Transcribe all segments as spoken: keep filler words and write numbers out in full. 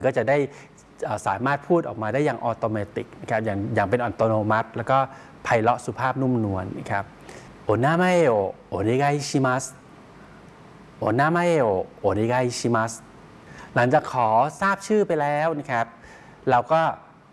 ก็จะได้สามารถพูดออกมาได้อย่างออโตเมติกนะครับอย่างอย่างเป็นอัตโนมัติแล้วก็ไพเราะสุภาพนุ่มนวลนะครับโอนามาเอโอโอเนไกชิมัสโอนามาเอโอโอเนไกชิมัสหลังจากขอทราบชื่อไปแล้วนะครับเราก็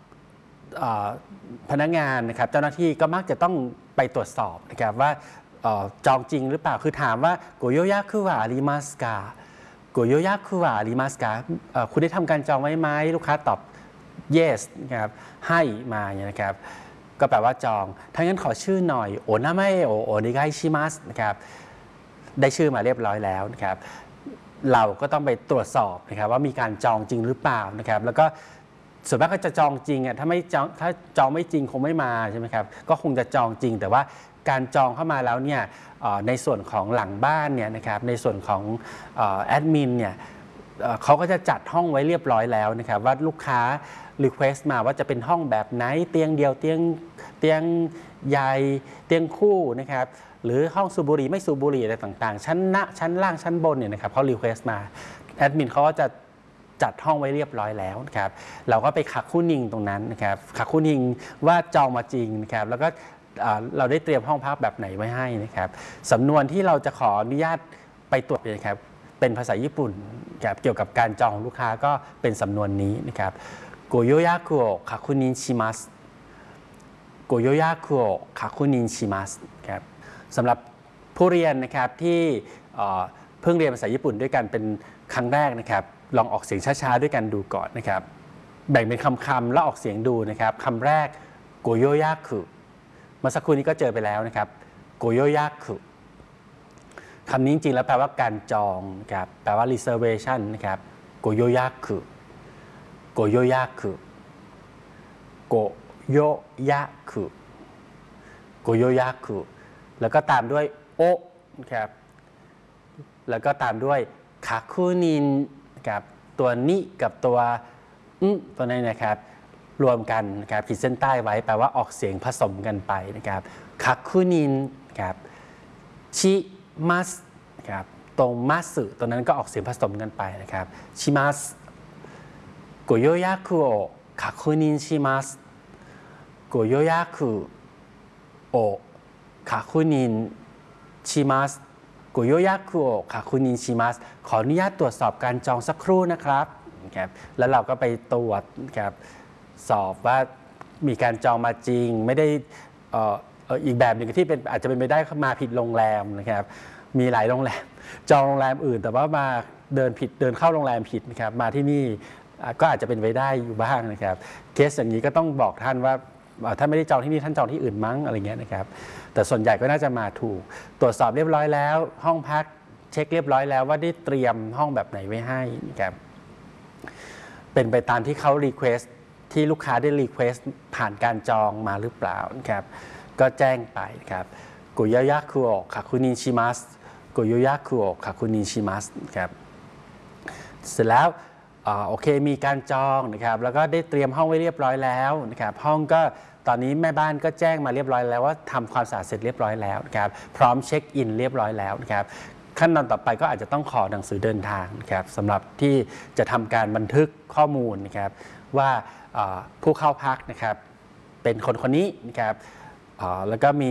พนักงานนะครับเจ้าหน้าที่ก็มักจะต้องไปตรวจสอบนะครับว่าจองจริงหรือเปล่าคือถามว่าโกโยยะคุวะอาริมัสกาโกโยยะคุวะอาริมัสกาคุณได้ทำการจองไว้ไหมลูกค้าตอบ yes นะครับให้มาเนี่ยนะครับก็แปลว่าจองถ้างั้นขอชื่อหน่อยโอนาเมะโอโอนิไกชิมัสนะครับได้ชื่อมาเรียบร้อยแล้วนะครับเราก็ต้องไปตรวจสอบนะครับว่ามีการจองจริงหรือเปล่านะครับแล้วก็ส่วนมากก็จะจองจริงอ่ะถ้าไม่จองถ้าจองไม่จริงคงไม่มาใช่ไหมครับก็คงจะจองจริงแต่ว่าการจองเข้ามาแล้วเนี่ยในส่วนของหลังบ้านเนี่ยนะครับในส่วนของแอดมินเนี่ยเขาก็จะจัดห้องไว้เรียบร้อยแล้วนะครับว่าลูกค้ารีเควสต์มาว่าจะเป็นห้องแบบไหนเตียงเดียวเตียงเตียงใหญ่เตียงคู่นะครับหรือห้องสูบบุหรี่ไม่สูบบุหรี่อะไรต่างๆชั้นหน้าชั้นล่างชั้นบนเนี่ยนะครับเขารีเควสต์มาแอดมินเขาก็จะจัดห้องไว้เรียบร้อยแล้วนะครับเราก็ไปขักคู่นิ่งตรงนั้นนะครับขักคู่นิ่งว่าจองมาจริงนะครับแล้วก็เราได้เตรียมห้องพักแบบไหนไว้ให้นะครับสำนวนที่เราจะขออนุญาตไปตรวจนะครับเป็นภาษาญี่ปุ่นเกี่ยวกับการจองลูกค้าก็เป็นสำนวนนี้นะครับโกโยยะคุโอคาคุนินชิมัสโกโยยะคุโอคาคุนินชิมัสครับสำหรับผู้เรียนนะครับที่เพิ่งเรียนภาษาญี่ปุ่นด้วยกันเป็นครั้งแรกนะครับลองออกเสียงช้าๆด้วยกันดูก่อนนะครับแบ่งเป็นคำๆแล้วออกเสียงดูนะครับคำแรกโกโยยะคุเมื่อสักครู่นี้ก็เจอไปแล้วนะครับโกโยยะคุคำนี้จริงๆแล้วแปลว่าการจองนะครับแปลว่า reservation นะครับโกโยยะคุโกโยยะคุโกโยยะคุโกโยยะคุแล้วก็ตามด้วยโอนะครับแล้วก็ตามด้วยคาคุนินนะครับตัวนิกับตัวอึตัวนี้นะครับรวมกันนะครับขีดเส้นใต้ไว้แปลว่าออกเสียงผสมกันไปนะครับคาคุนินนะครับชิมัสนะครับตรงมัสตัวนั้นก็ออกเสียงผสมกันไปนะครับชิมัสโกโยยะคุโอคาคุนินชิมัสโกโยยะคุโอคาคุนินชิมัสโกโยยะคุโอคาคุนินชิมัสขออนุญาตตรวจสอบการจองสักครู่นะครับนะครับแล้วเราก็ไปตรวจนะครับสอบว่ามีการจองมาจริงไม่ได้อีกแบบหนึ่งที่เป็นอาจจะเป็นไปได้มาผิดโรงแรมนะครับมีหลายโรงแรมจองโรงแรมอื่นแต่ว่ามาเดินผิดเดินเข้าโรงแรมผิดนะครับมาที่นี่ก็อาจจะเป็นไปได้อยู่บ้างนะครับเคสอย่างนี้ก็ต้องบอกท่านว่าท่านไม่ได้จองที่นี่ท่านจองที่อื่นมั้งอะไรเงี้ยนะครับแต่ส่วนใหญ่ก็น่าจะมาถูกตรวจสอบเรียบร้อยแล้วห้องพักเช็คเรียบร้อยแล้วว่าได้เตรียมห้องแบบไหนไว้ให้นะครับเป็นไปตามที่เขารีเควสที่ลูกค้าได้รีเควสผ่านการจองมาหรือเปล่านะครับก็แจ้งไปครับโกโยยะคุโอคาคุนินชิมัสโกโยยะคุโอคาคุนินชิมัสครับเสร็จแล้วโอเคมีการจองนะครับแล้วก็ได้เตรียมห้องไว้เรียบร้อยแล้วนะครับห้องก็ตอนนี้แม่บ้านก็แจ้งมาเรียบร้อยแล้วว่าทำความสะอาดเสร็จเรียบร้อยแล้วนะครับพร้อมเช็คอินเรียบร้อยแล้วนะครับขั้นตอนต่อไปก็อาจจะต้องขอหนังสือเดินทางนะครับสำหรับที่จะทำการบันทึกข้อมูลนะครับว่าผู้เข้าพักนะครับเป็นคนคนนี้นะครับแล้วก็มี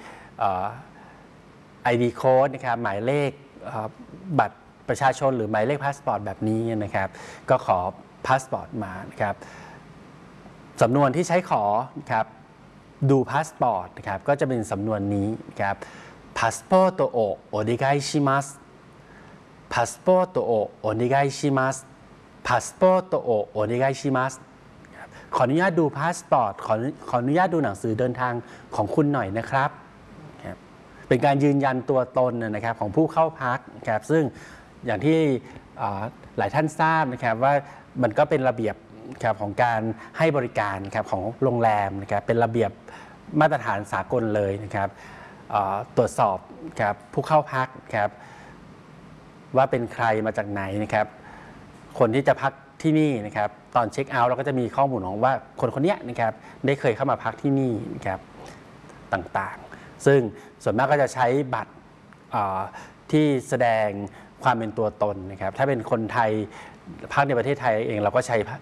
ไอ ดี Code นะครับหมายเลขบัตรประชาชนหรือหมายเลขพาสปอร์ตแบบนี้นะครับก็ขอพาสปอร์ตมานะครับสำนวนที่ใช้ขอนะครับดูพาสปอร์ตนะครับก็จะเป็นสำนวนนี้นะครับพาสปอร์ตโอโอนิไกชิมัสพาสปอร์ตโอโอนิไกชิมัสพาสปอร์ตโอโอนิไกชิมัสขออนุญาตดูพาสปอร์ตขอขออนุญาตดูหนังสือเดินทางของคุณหน่อยนะครับเป็นการยืนยันตัวตนนะครับของผู้เข้าพักนะครับซึ่งอย่างที่หลายท่านทราบนะครับว่ามันก็เป็นระเบียบของการให้บริการครับของโรงแรมนะครับเป็นระเบียบมาตรฐานสากลเลยนะครับตรวจสอบครับผู้เข้าพักครับว่าเป็นใครมาจากไหนนะครับคนที่จะพักที่นี่นะครับตอนเช็คเอาท์เราก็จะมีข้อมูลของว่าคนคนนี้นะครับได้เคยเข้ามาพักที่นี่นะครับต่างๆซึ่งส่วนมากก็จะใช้บัตรที่แสดงความเป็นตัวตนนะครับถ้าเป็นคนไทยพักในประเทศไทยเองเราก็ใช้